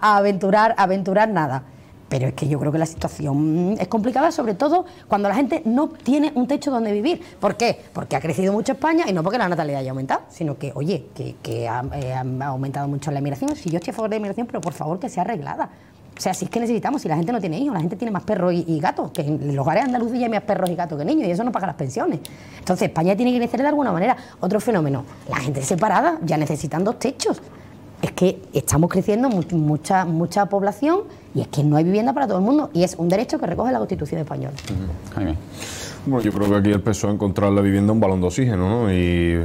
a aventurar nada. Pero es que yo creo que la situación es complicada, sobre todo cuando la gente no tiene un techo donde vivir. ¿Por qué? Porque ha crecido mucho España y no porque la natalidad haya aumentado, sino que, oye, que ha aumentado mucho la inmigración. Si yo estoy a favor de la inmigración, pero por favor que sea arreglada. O sea, si es que necesitamos, si la gente no tiene hijos, la gente tiene más perros y gatos, que en los hogares andaluces ya hay más perros y gatos que niños, y eso no paga las pensiones. Entonces España tiene que crecer de alguna manera. Otro fenómeno, la gente separada, ya necesitan 2 techos. Es que estamos creciendo mucha población y es que no hay vivienda para todo el mundo y es un derecho que recoge la Constitución española. Jaime. Bueno, yo creo que aquí el PSOE ha encontrado en la vivienda un balón de oxígeno, ¿no? Y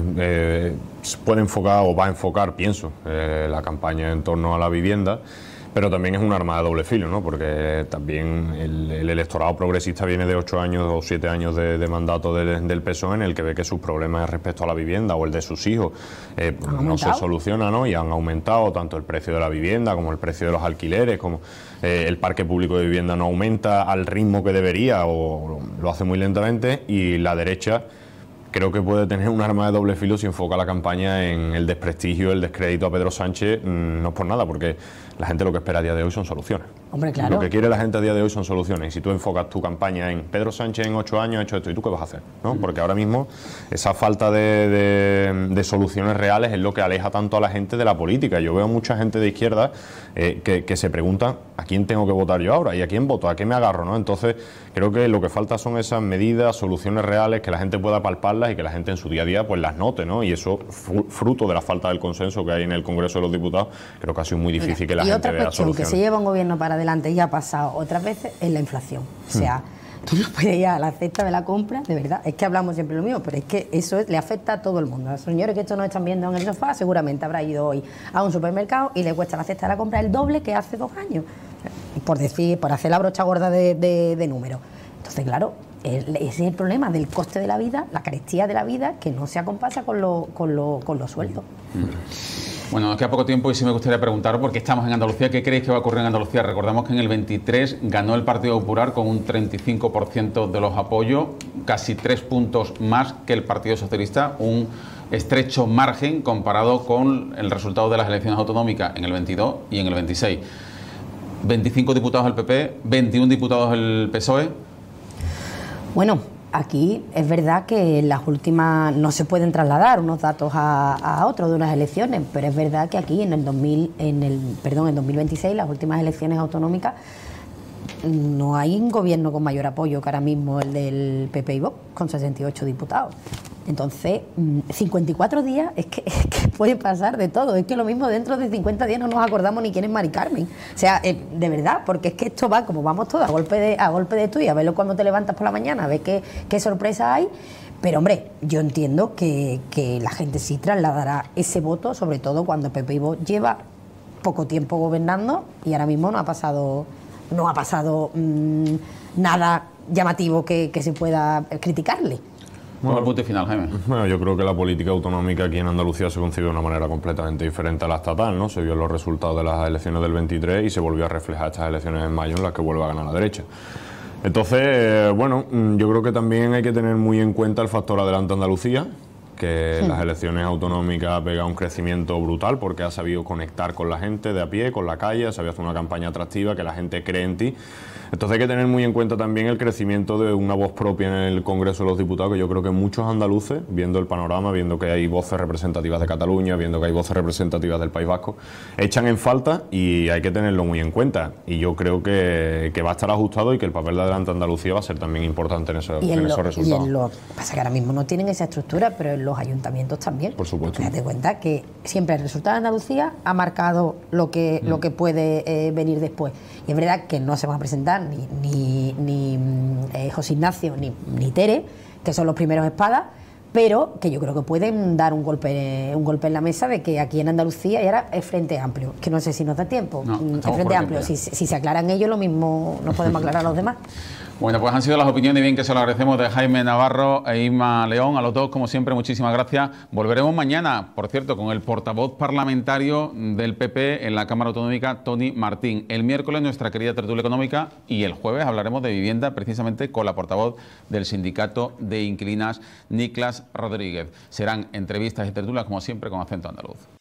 puede enfocar o va a enfocar, pienso, la campaña en torno a la vivienda. Pero también es un arma de doble filo, ¿no? Porque también el electorado progresista viene de 8 años o 7 años de mandato del PSOE, en el que ve que sus problemas respecto a la vivienda o el de sus hijos no se solucionan, ¿no? Y han aumentado tanto el precio de la vivienda como el precio de los alquileres, como el parque público de vivienda no aumenta al ritmo que debería o lo hace muy lentamente, y la derecha creo que puede tener un arma de doble filo si enfoca la campaña en el desprestigio, el descrédito a Pedro Sánchez, no es por nada, porque la gente lo que espera a día de hoy son soluciones. Hombre, claro. Lo que quiere la gente a día de hoy son soluciones, y si tú enfocas tu campaña en Pedro Sánchez en 8 años ha hecho esto, ¿y tú qué vas a hacer? ¿No? Porque ahora mismo esa falta de soluciones reales es lo que aleja tanto a la gente de la política. Yo veo mucha gente de izquierda que se pregunta ¿a quién tengo que votar yo ahora? ¿Y a quién voto? ¿A qué me agarro? ¿No? Entonces creo que lo que falta son esas medidas, soluciones reales, que la gente pueda palparlas y que la gente en su día a día pues las note, ¿no? Y eso, fruto de la falta del consenso que hay en el Congreso de los Diputados, creo que ha sido muy difícil que la gente vea soluciones. Y otra cuestión que se lleva un gobierno para adelante y ha pasado otras veces es la inflación. O sea, tú no puedes ir a la cesta de la compra, de verdad, es que hablamos siempre lo mismo, pero es que eso le afecta a todo el mundo. A los señores que esto nos están viendo en el sofá, seguramente habrá ido hoy a un supermercado y le cuesta la cesta de la compra el doble que hace 2 años, por hacer la brocha gorda de números. Entonces, claro, ese es el problema del coste de la vida, la carestía de la vida, que no se acompasa con los sueldos. Bueno, nos queda poco tiempo y sí me gustaría preguntar, porque estamos en Andalucía, ¿qué creéis que va a ocurrir en Andalucía? Recordamos que en el 23 ganó el Partido Popular con un 35% de los apoyos, casi 3 puntos más que el Partido Socialista, un estrecho margen comparado con el resultado de las elecciones autonómicas en el 22 y en el 26. 25 diputados del PP, 21 diputados del PSOE. Bueno, aquí es verdad que las últimas no se pueden trasladar unos datos a otros de unas elecciones, pero es verdad que aquí en el 2026, las últimas elecciones autonómicas, no hay un gobierno con mayor apoyo que ahora mismo el del PP y Vox, con 68 diputados. Entonces, 54 días es que puede pasar de todo. Es que lo mismo dentro de 50 días no nos acordamos ni quién es Mari Carmen. O sea, de verdad, porque es que esto va como vamos todos, a golpe de estudio, a verlo cuando te levantas por la mañana, a ver qué sorpresa hay. Pero, hombre, yo entiendo que la gente sí trasladará ese voto, sobre todo cuando PP y Vox lleva poco tiempo gobernando y ahora mismo no ha pasado nada llamativo que se pueda criticarle. Bueno, el punto final, Jaime. Bueno, yo creo que la política autonómica aquí en Andalucía se concibe de una manera completamente diferente a la estatal, ¿no? Se vio los resultados de las elecciones del 23 y se volvió a reflejar estas elecciones en mayo en las que vuelve a ganar la derecha. Entonces, bueno, yo creo que también hay que tener muy en cuenta el factor Adelante Andalucía, que las elecciones autonómicas ha pegado un crecimiento brutal porque ha sabido conectar con la gente de a pie, con la calle, ha sabido hacer una campaña atractiva, que la gente cree en ti. Entonces hay que tener muy en cuenta también el crecimiento de una voz propia en el Congreso de los Diputados, que yo creo que muchos andaluces, viendo el panorama, viendo que hay voces representativas de Cataluña, viendo que hay voces representativas del País Vasco, echan en falta y hay que tenerlo muy en cuenta. Y yo creo que va a estar ajustado y que el papel de Adelante Andalucía va a ser también importante en esos resultados. Pasa que ahora mismo no tienen esa estructura, pero en los ayuntamientos también. Por supuesto. Date cuenta que siempre el resultado de Andalucía ha marcado lo que puede venir después. Y es verdad que no se van a presentar ni José Ignacio ni Tere, que son los primeros espadas, pero que yo creo que pueden dar un golpe en la mesa de que aquí en Andalucía y ahora es Frente Amplio, que no sé si nos da tiempo. El Frente Amplio, si se aclaran ellos, lo mismo nos podemos aclarar a los demás. Bueno, pues han sido las opiniones, bien que se lo agradecemos, de Jaime Navarro e Inma León. A los dos, como siempre, muchísimas gracias. Volveremos mañana, por cierto, con el portavoz parlamentario del PP en la Cámara Autonómica, Toni Martín. El miércoles, nuestra querida tertulia económica, y el jueves hablaremos de vivienda, precisamente con la portavoz del Sindicato de Inquilinas, Niklas Rodríguez. Serán entrevistas y tertulias, como siempre, con acento andaluz.